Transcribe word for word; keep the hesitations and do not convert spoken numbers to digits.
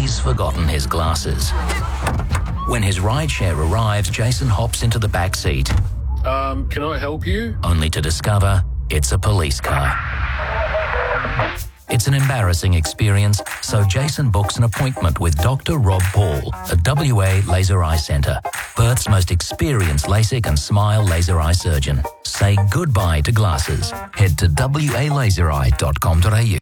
he's forgotten his glasses. When his rideshare arrives, Jason hops into the back seat. Um, can I help you? Only to discover it's a police car. It's an embarrassing experience, so Jason books an appointment with Doctor Rob Paul at W A Laser Eye Centre, Perth's most experienced LASIK and SMILE laser eye surgeon. Say goodbye to glasses. Head to w a laser eye dot com dot a u.